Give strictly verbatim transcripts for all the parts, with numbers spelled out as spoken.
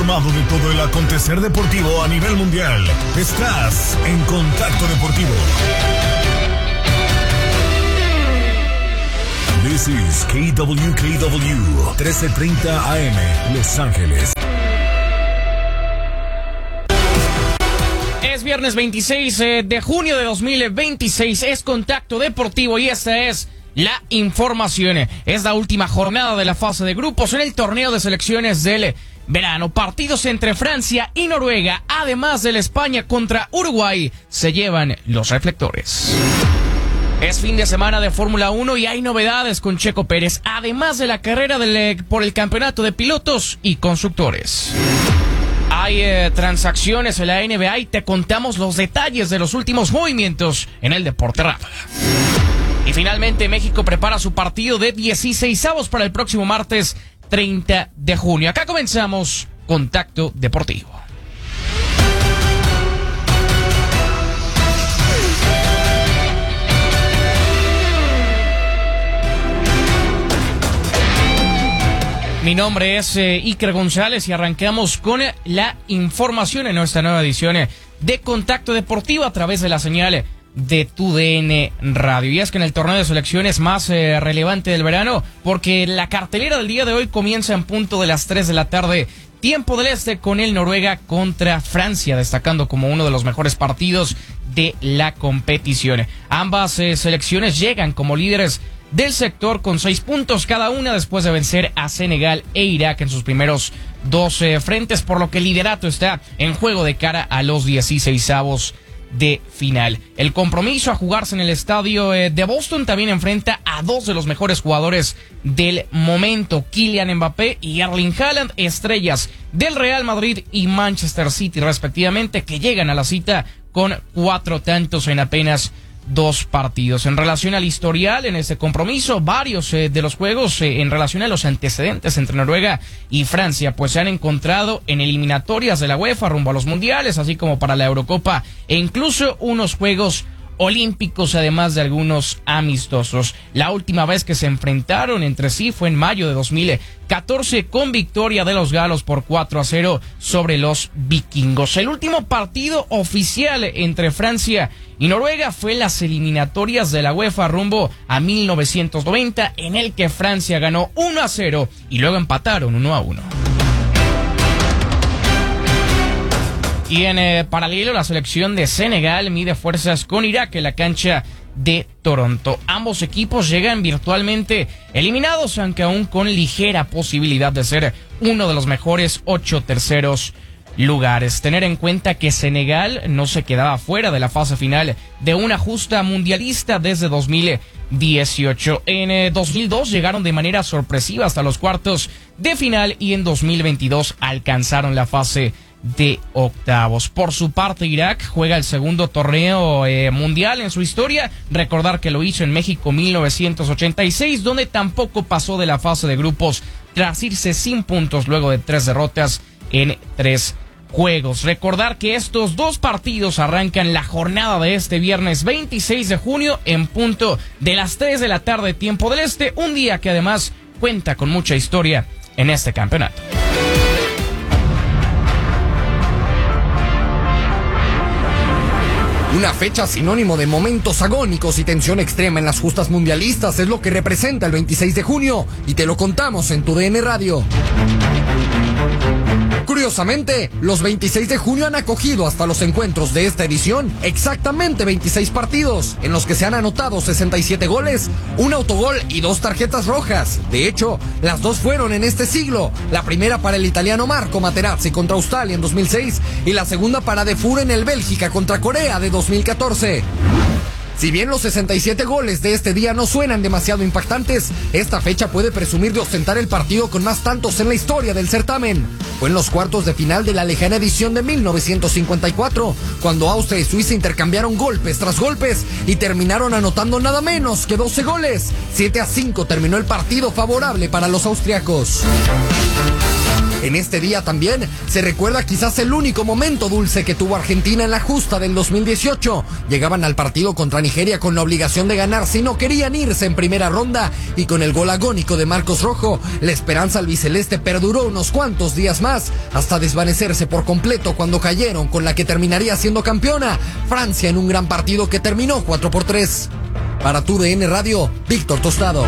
informado de todo el acontecer deportivo a nivel mundial. Estás en Contacto Deportivo. This is K W K W trece treinta A M, Los Ángeles. Es viernes veintiséis de junio de dos mil veintiséis, es Contacto Deportivo y esta es la información. Es la última jornada de la fase de grupos en el torneo de selecciones del verano. Partidos entre Francia y Noruega, además de la España contra Uruguay, se llevan los reflectores. Es fin de semana de Fórmula uno y hay novedades con Checo Pérez, además de la carrera del, por el campeonato de pilotos y constructores. Hay eh, transacciones en la N B A y te contamos los detalles de los últimos movimientos en el deporte ráfaga. Y finalmente México prepara su partido de dieciseisavos para el próximo martes treinta de junio. Acá comenzamos Contacto Deportivo. Mi nombre es eh, Iker González y arrancamos con eh, la información en nuestra nueva edición eh, de Contacto Deportivo a través de la señal de Tu D N Radio. Y es que en el torneo de selecciones más eh, relevante del verano, porque la cartelera del día de hoy comienza en punto de las tres de la tarde, tiempo del este, con el Noruega contra Francia, destacando como uno de los mejores partidos de la competición. Ambas eh, selecciones llegan como líderes del sector con seis puntos cada una después de vencer a Senegal e Irak en sus primeros doce frentes, por lo que el liderato está en juego de cara a los dieciseisavos de final. El compromiso a jugarse en el estadio eh, de Boston también enfrenta a dos de los mejores jugadores del momento, Kylian Mbappé y Erling Haaland, estrellas del Real Madrid y Manchester City respectivamente, que llegan a la cita con cuatro tantos en apenas dos partidos. En relación al historial en este compromiso, varios eh, de los juegos eh, en relación a los antecedentes entre Noruega y Francia pues se han encontrado en eliminatorias de la UEFA rumbo a los mundiales, así como para la Eurocopa e incluso unos juegos olímpicos, además de algunos amistosos. La última vez que se enfrentaron entre sí fue en mayo de dos mil catorce con victoria de los galos por cuatro a cero sobre los vikingos. El último partido oficial entre Francia y Noruega fue en las eliminatorias de la UEFA rumbo a mil novecientos noventa, en el que Francia ganó uno a cero y luego empataron uno a uno. Y en eh, paralelo, la selección de Senegal mide fuerzas con Irak en la cancha de Toronto. Ambos equipos llegan virtualmente eliminados, aunque aún con ligera posibilidad de ser uno de los mejores ocho terceros lugares. Tener en cuenta que Senegal no se quedaba fuera de la fase final de una justa mundialista desde dos mil dieciocho. En eh, dos mil dos llegaron de manera sorpresiva hasta los cuartos de final y en dos mil veintidós alcanzaron la fase de octavos. Por su parte, Irak juega el segundo torneo eh, mundial en su historia. Recordar que lo hizo en México mil novecientos ochenta y seis, donde tampoco pasó de la fase de grupos tras irse sin puntos luego de tres derrotas en tres juegos. Recordar que estos dos partidos arrancan la jornada de este viernes veintiséis de junio en punto de las tres de la tarde, tiempo del este, un día que además cuenta con mucha historia en este campeonato. Una fecha sinónimo de momentos agónicos y tensión extrema en las justas mundialistas es lo que representa el veintiséis de junio y te lo contamos en Tu D N Radio. Curiosamente, los veintiséis de junio han acogido hasta los encuentros de esta edición exactamente veintiséis partidos, en los que se han anotado sesenta y siete goles, un autogol y dos tarjetas rojas. De hecho, las dos fueron en este siglo, la primera para el italiano Marco Materazzi contra Australia en dos mil seis y la segunda para De Fur en el Bélgica contra Corea de dos mil catorce. Si bien los sesenta y siete goles de este día no suenan demasiado impactantes, esta fecha puede presumir de ostentar el partido con más tantos en la historia del certamen. Fue en los cuartos de final de la lejana edición de mil novecientos cincuenta y cuatro, cuando Austria y Suiza intercambiaron golpes tras golpes y terminaron anotando nada menos que doce goles. siete a cinco terminó el partido favorable para los austriacos. En este día también se recuerda quizás el único momento dulce que tuvo Argentina en la justa del dos mil dieciocho. Llegaban al partido contra Nigeria con la obligación de ganar si no querían irse en primera ronda, y con el gol agónico de Marcos Rojo, la esperanza albiceleste perduró unos cuantos días más, hasta desvanecerse por completo cuando cayeron con la que terminaría siendo campeona, Francia, en un gran partido que terminó cuatro por tres. Para tu D N Radio, Víctor Tostado.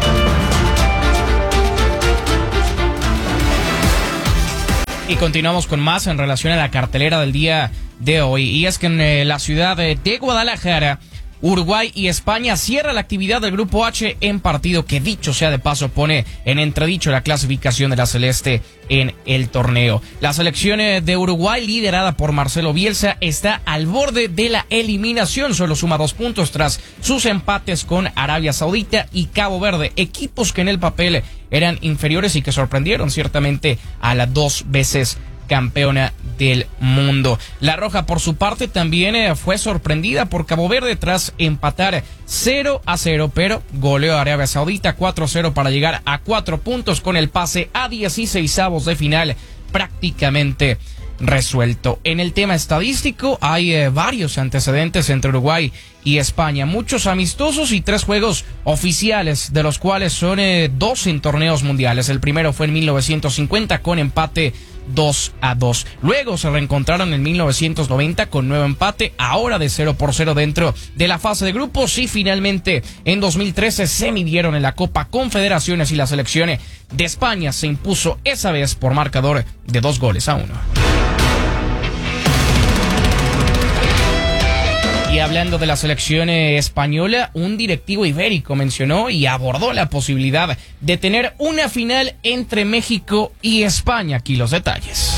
Y continuamos con más en relación a la cartelera del día de hoy. Y es que en eh, la ciudad de, de Guadalajara, Uruguay y España cierra la actividad del Grupo H en partido que, dicho sea de paso, pone en entredicho la clasificación de la Celeste en el torneo. La selección de Uruguay, liderada por Marcelo Bielsa, está al borde de la eliminación. Solo suma dos puntos tras sus empates con Arabia Saudita y Cabo Verde, equipos que en el papel eran inferiores y que sorprendieron ciertamente a las dos veces campeona del mundo. La Roja, por su parte, también eh, fue sorprendida por Cabo Verde tras empatar cero a cero, pero goleó a Arabia Saudita cuatro a cero para llegar a cuatro puntos, con el pase a dieciseisavos de final prácticamente resuelto. En el tema estadístico hay eh, varios antecedentes entre Uruguay y España, muchos amistosos y tres juegos oficiales, de los cuales son eh, dos en torneos mundiales. El primero fue en mil novecientos cincuenta con empate dos a dos. Luego se reencontraron en mil novecientos noventa con nuevo empate, ahora de cero por cero dentro de la fase de grupos, y finalmente en dos mil trece se midieron en la Copa Confederaciones y la selección de España se impuso esa vez por marcador de dos goles a uno. Y hablando de la selección española, un directivo ibérico mencionó y abordó la posibilidad de tener una final entre México y España. Aquí los detalles.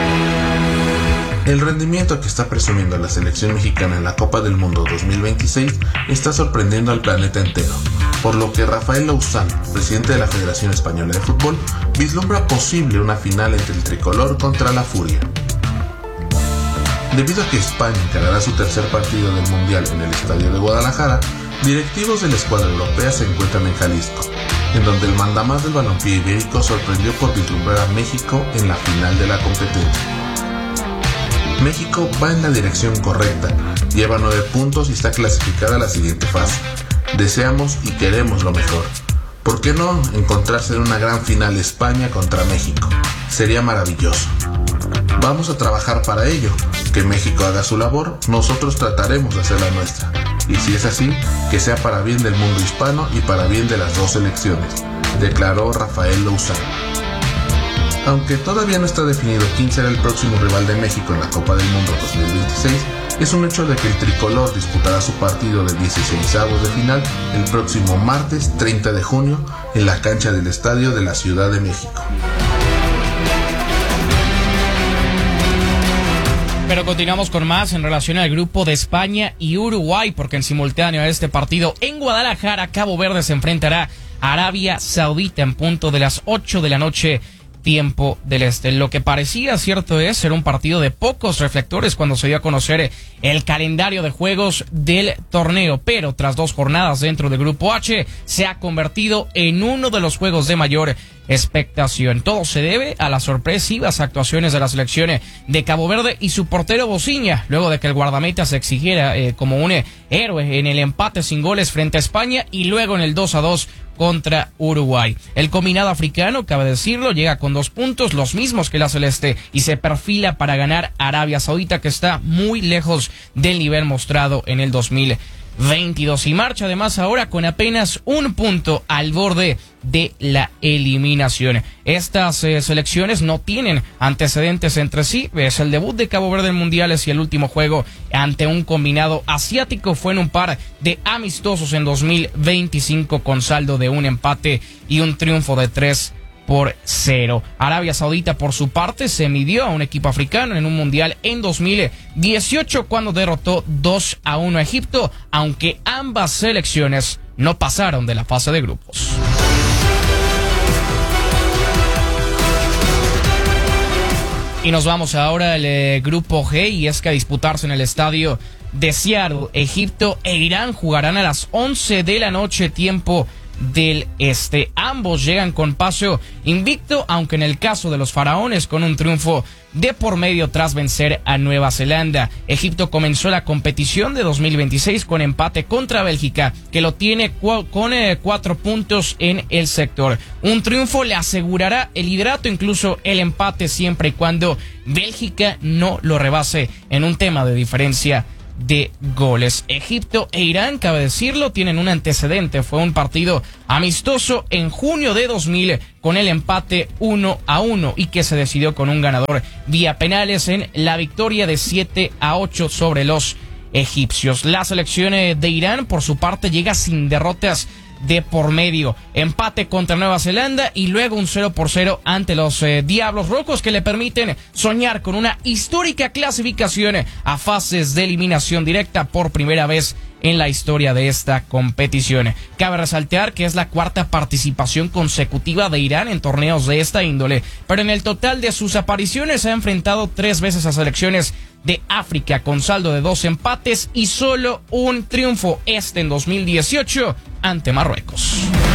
El rendimiento que está presumiendo la selección mexicana en la Copa del Mundo dos mil veintiséis está sorprendiendo al planeta entero, por lo que Rafael Lauzán, presidente de la Federación Española de Fútbol, vislumbra posible una final entre el tricolor contra la Furia. Debido a que España encarará su tercer partido del Mundial en el estadio de Guadalajara, directivos de la escuadra europea se encuentran en Jalisco, en donde el mandamás del balompié ibérico sorprendió por vislumbrar a México en la final de la competencia. México va en la dirección correcta, lleva nueve puntos y está clasificada a la siguiente fase. Deseamos y queremos lo mejor. ¿Por qué no encontrarse en una gran final España contra México? Sería maravilloso. Vamos a trabajar para ello. Que México haga su labor, nosotros trataremos de hacer la nuestra. Y si es así, que sea para bien del mundo hispano y para bien de las dos selecciones, declaró Rafael Lauzán. Aunque todavía no está definido quién será el próximo rival de México en la Copa del Mundo dos mil veintiséis, es un hecho de que el tricolor disputará su partido de dieciseisavos de final el próximo martes treinta de junio en la cancha del Estadio de la Ciudad de México. Pero continuamos con más en relación al grupo de España y Uruguay, porque en simultáneo a este partido en Guadalajara, Cabo Verde se enfrentará a Arabia Saudita en punto de las ocho de la noche, tiempo del este. Lo que parecía, cierto es, ser un partido de pocos reflectores cuando se dio a conocer el calendario de juegos del torneo, pero tras dos jornadas dentro del Grupo H se ha convertido en uno de los juegos de mayor expectación. Todo se debe a las sorpresivas actuaciones de la selección de Cabo Verde y su portero Bociña, luego de que el guardameta se exigiera eh, como un héroe en el empate sin goles frente a España y luego en el dos a dos contra Uruguay. El combinado africano, cabe decirlo, llega con dos puntos, los mismos que la Celeste, y se perfila para ganar a Arabia Saudita, que está muy lejos del nivel mostrado en el dos mil veintidós, y marcha además ahora con apenas un punto al borde de la eliminación. Estas eh, selecciones no tienen antecedentes entre sí. Es el debut de Cabo Verde en mundiales y el último juego ante un combinado asiático fue en un par de amistosos en dos mil veinticinco con saldo de un empate y un triunfo de tres por cero. Arabia Saudita, por su parte, se midió a un equipo africano en un mundial en dos mil dieciocho cuando derrotó dos a uno a Egipto, aunque ambas selecciones no pasaron de la fase de grupos. Y nos vamos ahora al eh, grupo G, y es que a disputarse en el estadio de Seattle, Egipto e Irán jugarán a las once de la noche, tiempo del Este. Ambos llegan con paso invicto, aunque en el caso de los faraones con un triunfo de por medio tras vencer a Nueva Zelanda. Egipto comenzó la competición de dos mil veintiséis con empate contra Bélgica, que lo tiene cu- con eh, cuatro puntos en el sector. Un triunfo le asegurará el liderato, incluso el empate, siempre y cuando Bélgica no lo rebase en un tema de diferencia de goles. Egipto e Irán, cabe decirlo, tienen un antecedente. Fue un partido amistoso en junio de dos mil con el empate uno a uno y que se decidió con un ganador vía penales en la victoria de siete a ocho sobre los egipcios. La selección de Irán, por su parte, llega sin derrotas de por medio. Empate contra Nueva Zelanda y luego un cero por cero ante los eh, Diablos Rojos, que le permiten soñar con una histórica clasificación a fases de eliminación directa por primera vez en la historia de esta competición. Cabe resaltar que es la cuarta participación consecutiva de Irán en torneos de esta índole, pero en el total de sus apariciones se ha enfrentado tres veces a selecciones de África, con saldo de dos empates y solo un triunfo, este en dos mil dieciocho ante Marruecos.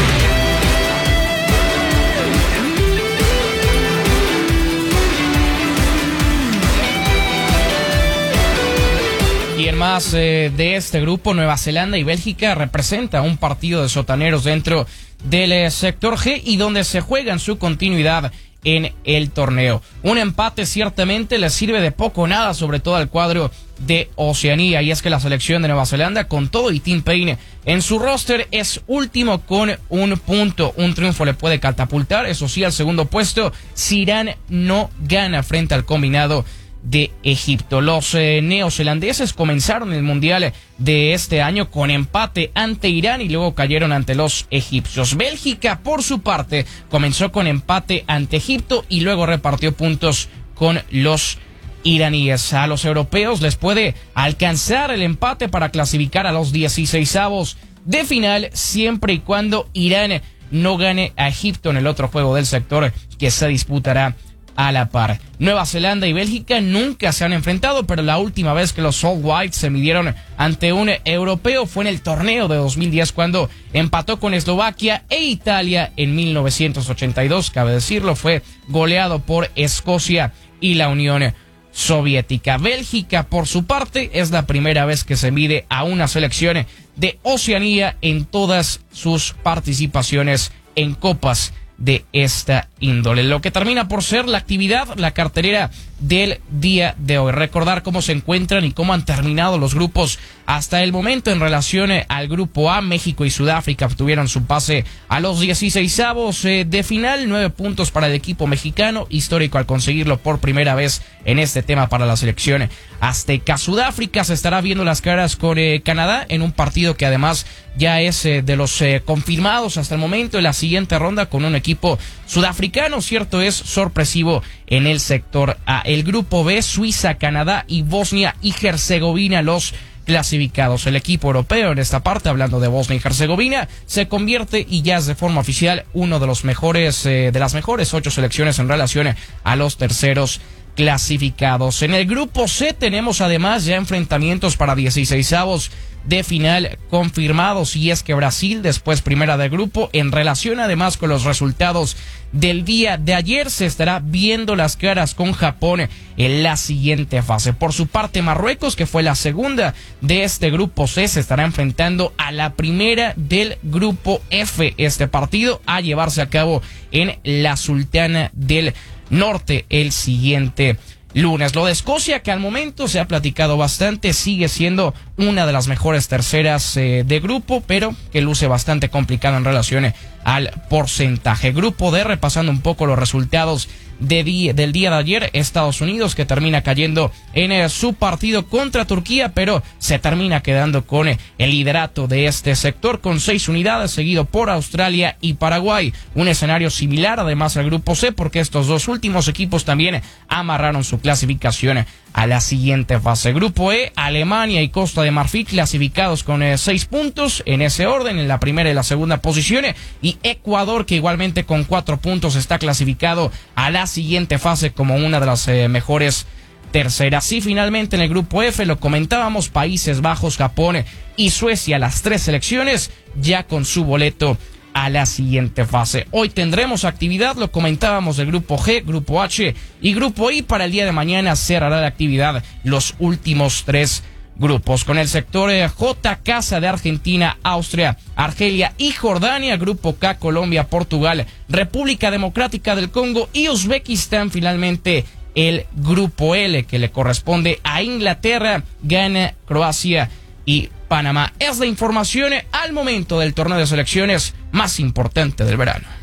Y en más eh, de este grupo, Nueva Zelanda y Bélgica representa un partido de sotaneros dentro del eh, sector G y donde se juegan su continuidad en el torneo. Un empate ciertamente le sirve de poco o nada, sobre todo al cuadro de Oceanía, y es que la selección de Nueva Zelanda, con todo y Tim Payne en su roster, es último con un punto. Un triunfo le puede catapultar, eso sí, al segundo puesto si Irán no gana frente al combinado de Egipto. Los eh, neozelandeses comenzaron el mundial de este año con empate ante Irán y luego cayeron ante los egipcios. Bélgica, por su parte, comenzó con empate ante Egipto y luego repartió puntos con los iraníes. A los europeos les puede alcanzar el empate para clasificar a los dieciseisavos de final, siempre y cuando Irán no gane a Egipto en el otro juego del sector que se disputará a la par. Nueva Zelanda y Bélgica nunca se han enfrentado, pero la última vez que los All Whites se midieron ante un europeo fue en el torneo de dos mil diez, cuando empató con Eslovaquia e Italia en mil novecientos ochenta y dos. Cabe decirlo, fue goleado por Escocia y la Unión Soviética. Bélgica, por su parte, es la primera vez que se mide a una selección de Oceanía en todas sus participaciones en copas de esta índole. Lo que termina por ser la actividad, la cartelera del día de hoy. Recordar cómo se encuentran y cómo han terminado los grupos hasta el momento en relación al grupo A. México y Sudáfrica obtuvieron su pase a los dieciseisavos de final. Nueve puntos para el equipo mexicano, histórico al conseguirlo por primera vez en este tema para la selección azteca. Sudáfrica se estará viendo las caras con eh, Canadá en un partido que además ya es eh, de los eh, confirmados hasta el momento en la siguiente ronda, con un equipo sudafricano, cierto es, sorpresivo en el sector A. El grupo B, Suiza, Canadá y Bosnia y Herzegovina, los clasificados. El equipo europeo, en esta parte, hablando de Bosnia y Herzegovina, se convierte y ya es de forma oficial uno de los mejores, eh, de las mejores ocho selecciones en relación a los terceros clasificados. En el grupo C tenemos además ya enfrentamientos para dieciseisavos de final confirmados, y es que Brasil, después primera del grupo, en relación además con los resultados del día de ayer, se estará viendo las caras con Japón en la siguiente fase. Por su parte, Marruecos, que fue la segunda de este grupo C, se estará enfrentando a la primera del grupo F. Este partido a llevarse a cabo en la Sultana del Norte el siguiente lunes. Lo de Escocia, que al momento se ha platicado bastante, sigue siendo una de las mejores terceras eh, de grupo, pero que luce bastante complicado en relación al porcentaje. Grupo D, repasando un poco los resultados de día, del día de ayer, Estados Unidos, que termina cayendo en eh, su partido contra Turquía, pero se termina quedando con eh, el liderato de este sector con seis unidades, seguido por Australia y Paraguay. Un escenario similar además al grupo C, porque estos dos últimos equipos también amarraron su clasificación a la siguiente fase. Grupo E, Alemania y Costa de Marfil clasificados con eh, seis puntos en ese orden, en la primera y la segunda posición, y Ecuador, que igualmente con cuatro puntos está clasificado a la siguiente fase como una de las eh, mejores terceras. Y finalmente en el grupo F, lo comentábamos, Países Bajos, Japón y Suecia, las tres selecciones ya con su boleto a la siguiente fase. Hoy tendremos actividad, lo comentábamos, del Grupo G, Grupo H y Grupo I. Para el día de mañana cerrará la actividad los últimos tres grupos. Con el sector J, Casa de Argentina, Austria, Argelia y Jordania. Grupo K, Colombia, Portugal, República Democrática del Congo y Uzbekistán. Finalmente, el Grupo L, que le corresponde a Inglaterra, Ghana, Croacia y Panamá. Es la información al momento del torneo de selecciones más importante del verano.